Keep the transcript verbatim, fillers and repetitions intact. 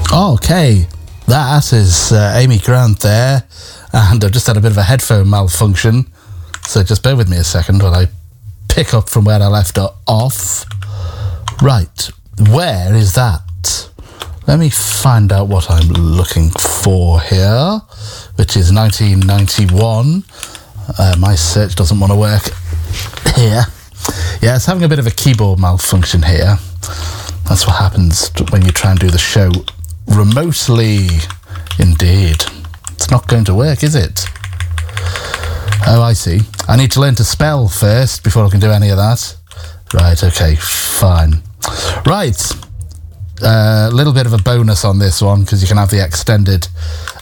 Okay, that is uh, Amy Grant there, and I've just had a bit of a headphone malfunction, so just bear with me a second while I pick up from where I left off. Right, where is that? Let me find out what I'm looking for here, which is nineteen ninety-one. Uh, my search doesn't want to work here. Yeah, it's having a bit of a keyboard malfunction here. That's what happens when you try and do the show remotely. Indeed. It's not going to work, is it? Oh, I see. I need to learn to spell first before I can do any of that. Right, okay, fine. Right. A uh, little bit of a bonus on this one, because you can have the extended